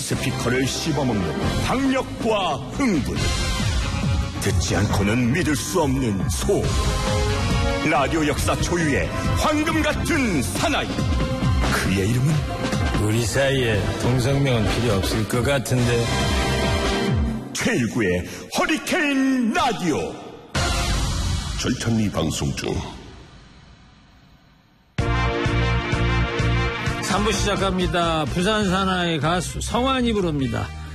스피커를 씹어먹는 박력과 흥분, 듣지 않고는 믿을 수 없는 소음, 라디오 역사 초유의 황금 같은 사나이. 그의 이름은 우리 사이에 동성명은 필요 없을 것 같은데. 최일구의 허리케인 라디오. 절찬리 방송 중. 3부 시작합니다. 부산 사나이 가수 성환이 부릅니다.